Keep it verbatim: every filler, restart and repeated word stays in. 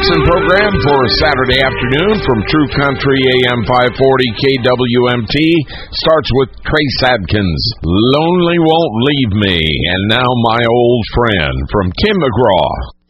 Jackson program for Saturday afternoon from True Country A M five forty K W M T starts with Trace Adkins, Lonely Won't Leave Me, and now my old friend from Tim McGraw.